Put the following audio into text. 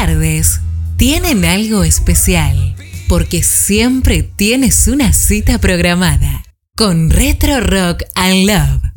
tardes tienen algo especial, porque siempre tienes una cita programada con Retro Rock and Love.